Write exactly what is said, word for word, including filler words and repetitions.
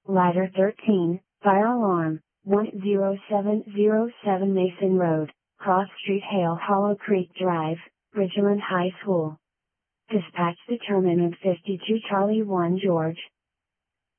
Ladder thirteen, fire alarm, one zero seven zero seven Mason Road, Cross Street, Hale Hollow Creek Drive, Ridgeland High School. Dispatch determinant fifty-two Charlie one George,